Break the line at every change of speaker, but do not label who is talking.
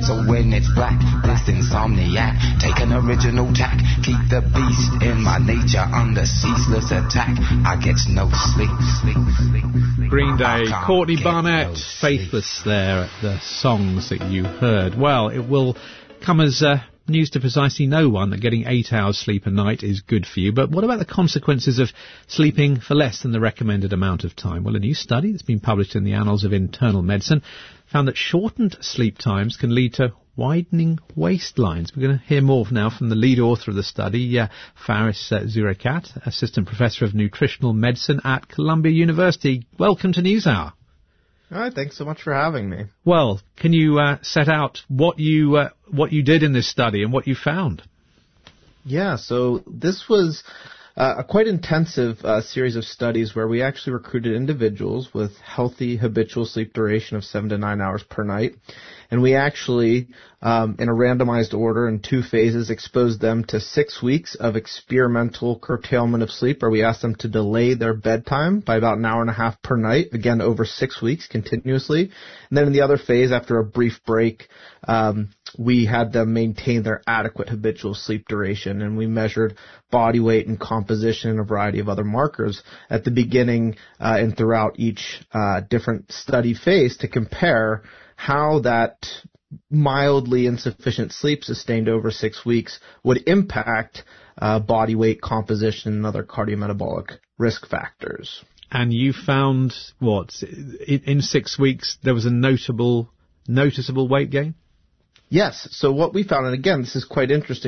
So when it's black, this insomniac, take an original tack, keep the beast in my nature under ceaseless attack. I get no sleep.
Green Day, Courtney Barnett, Faithless there at the songs that you heard. Well, it will come as news to precisely no one that getting 8 hours sleep a night is good for you. But what about the consequences of sleeping for less than the recommended amount of time? Well, a new study that's been published in the Annals of Internal Medicine found that shortened sleep times can lead to widening waistlines. We're going to hear more now from the lead author of the study, Faris Zurakat, Assistant Professor of Nutritional Medicine at Columbia University. Welcome to NewsHour.
All right, thanks so much for having me.
Well, can you set out what you did in this study and what you found?
Yeah, so this was a quite intensive series of studies where we actually recruited individuals with healthy habitual sleep duration of 7 to 9 hours per night. And we actually, in a randomized order in 2 phases, exposed them to 6 weeks of experimental curtailment of sleep, where we asked them to delay their bedtime by about an hour and a half per night, again, over 6 weeks continuously. And then in the other phase, after a brief break, we had them maintain their adequate habitual sleep duration, and we measured body weight and composition and a variety of other markers at the beginning and throughout each different study phase to compare how that mildly insufficient sleep sustained over 6 weeks would impact body weight, composition, and other cardiometabolic risk factors.
And you found, what, in 6 weeks there was a noticeable weight gain?
Yes. So what we found, and again, this is quite interesting,